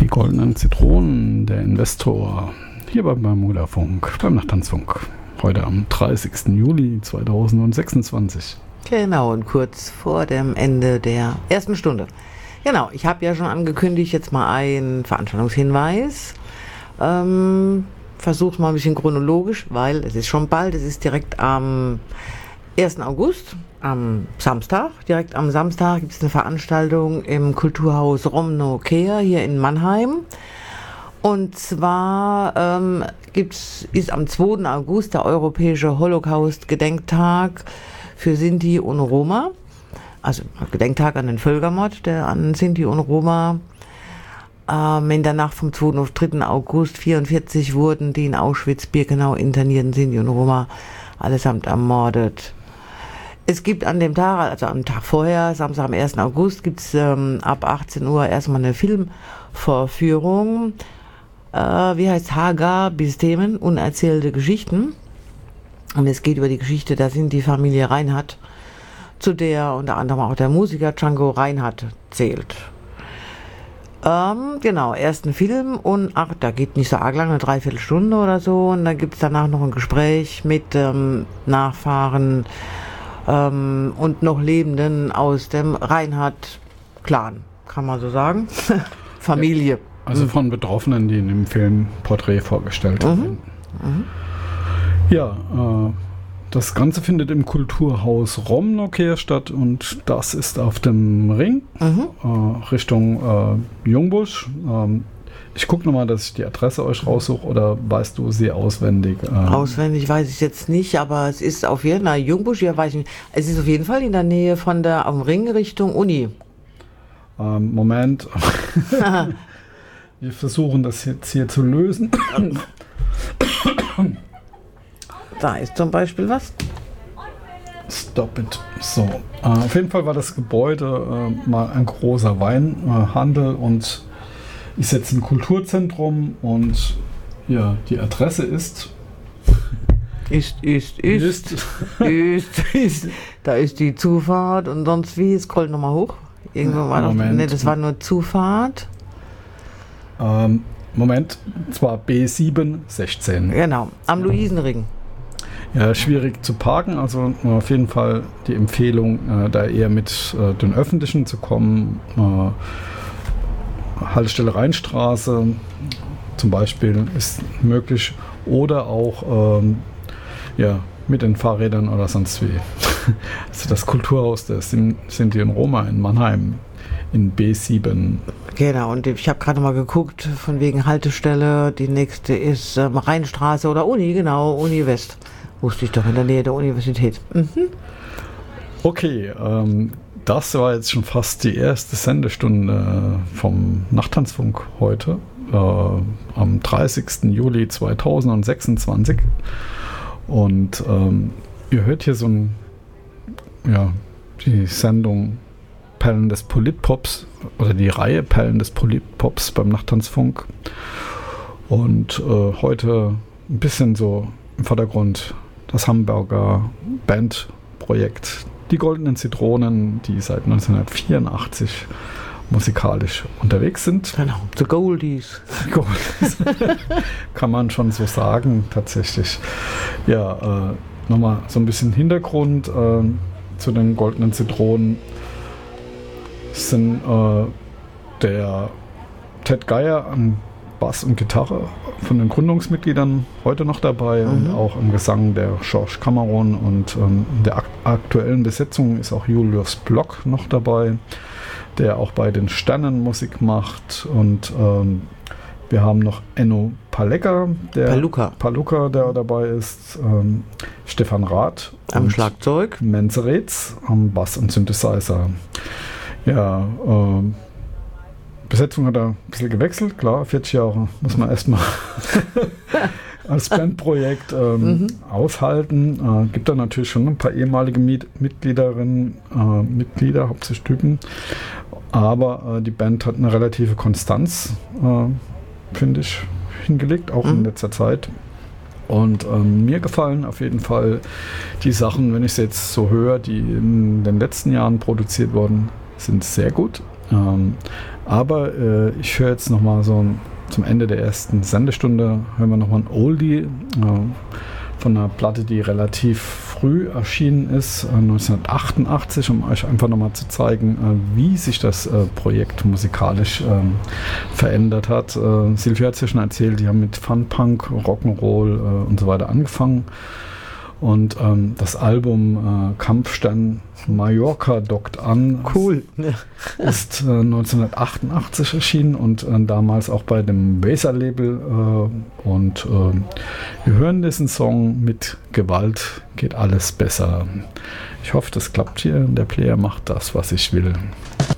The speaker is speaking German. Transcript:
Die goldenen Zitronen, der Investor, hier beim Bermuda-Funk, beim Nachttanzfunk. Heute am 30. Juli 2026. Genau, und kurz vor dem Ende der ersten Stunde. Genau, ich habe ja schon angekündigt, jetzt mal einen Veranstaltungshinweis. Versuch's mal ein bisschen chronologisch, weil es ist schon bald, es ist direkt am 1. August, am Samstag. Direkt am Samstag gibt es eine Veranstaltung im Kulturhaus Romno-Kehr hier in Mannheim. Und zwar ist am 2. August der europäische Holocaust-Gedenktag für Sinti und Roma. Also Gedenktag an den Völkermord, der an Sinti und Roma in der Nacht vom 2. auf 3. August 1944 wurden die in Auschwitz-Birkenau internierten Sinti und Roma allesamt ermordet. Es gibt an dem Tag, also am Tag vorher, Samstag am 1. August, gibt es ab 18 Uhr erstmal eine Filmvorführung. Wie heißt Hagar bis Themen, unerzählte Geschichten. Und es geht über die Geschichte der Sinti-Familie Reinhardt, zu der unter anderem auch der Musiker Django Reinhardt zählt. Genau, ersten Film und da geht nicht so arg lang, eine Dreiviertelstunde oder so. Und dann gibt es danach noch ein Gespräch mit Nachfahren und noch Lebenden aus dem Reinhardt-Clan, kann man so sagen. Familie. Also von Betroffenen, die in dem Film Porträt vorgestellt werden. Ja, das Ganze findet im Kulturhaus Romno-Kehr statt und das ist auf dem Ring Richtung Jungbusch. Ich gucke nochmal, dass ich die Adresse euch raussuche, oder weißt du sie auswendig? Auswendig weiß ich jetzt nicht, aber es ist auf jeden Fall, Jungbusch, ja weiß ich nicht. Es ist auf jeden Fall in der Nähe auf dem Ring Richtung Uni. Moment. Wir versuchen das jetzt hier zu lösen. Da ist zum Beispiel was. Stop it. So, auf jeden Fall war das Gebäude mal ein großer Weinhandel und ist jetzt ein Kulturzentrum und ja, die Adresse ist. Da ist die Zufahrt und sonst wie. Scroll nochmal hoch. Irgendwo war das war nur Zufahrt. Moment, zwar B716. Genau, am Luisenring. Ja, schwierig zu parken, also auf jeden Fall die Empfehlung, da eher mit den Öffentlichen zu kommen. Haltestelle Rheinstraße zum Beispiel ist möglich oder auch mit den Fahrrädern oder sonst wie. Also das Kulturhaus der Sinti und Roma in Mannheim in B7. Genau, und ich habe gerade mal geguckt, von wegen Haltestelle, die nächste ist Rheinstraße oder Uni, genau, Uni West. Wusste ich doch, in der Nähe der Universität. Okay, das war jetzt schon fast die erste Sendestunde vom Nachttanzfunk heute, am 30. Juli 2026. Und ihr hört hier die Sendung Perlen des Politpops oder die Reihe Perlen des Politpops beim Nachttanzfunk. Und heute ein bisschen so im Vordergrund das Hamburger Bandprojekt Die Goldenen Zitronen, die seit 1984 musikalisch unterwegs sind. Genau, The Goldies. Kann man schon so sagen, tatsächlich. Ja, nochmal so ein bisschen Hintergrund zu den Goldenen Zitronen. Sind der Ted Geier an Bass und Gitarre von den Gründungsmitgliedern heute noch dabei und auch im Gesang der George Cameron und in der aktuellen Besetzung ist auch Julius Block noch dabei, der auch bei den Sternen Musik macht und wir haben noch Enno Paluca, der dabei ist, Stefan Rath am Schlagzeug, Menze Reetz am Bass und Synthesizer. Ja, Besetzung hat ein bisschen gewechselt, klar, 40 Jahre muss man erstmal als Bandprojekt aushalten. Gibt da natürlich schon ein paar ehemalige Mitglieder, hauptsächlich Typen, aber die Band hat eine relative Konstanz, finde ich, hingelegt, auch in letzter Zeit. Und mir gefallen auf jeden Fall die Sachen, wenn ich es jetzt so höre, die in den letzten Jahren produziert wurden, sind sehr gut. Aber ich höre jetzt nochmal so zum Ende der ersten Sendestunde, hören wir nochmal ein Oldie von einer Platte, die relativ früh erschienen ist, 1988, um euch einfach nochmal zu zeigen, wie sich das Projekt musikalisch verändert hat. Silvia hat es ja schon erzählt, die haben mit Fun-Punk, Rock'n'Roll und so weiter angefangen. Und das Album Kampfstern Mallorca dockt an. Cool. Ist 1988 erschienen und damals auch bei dem Weser-Label. Und wir hören diesen Song mit Gewalt geht alles besser. Ich hoffe, das klappt hier. Der Player macht das, was ich will.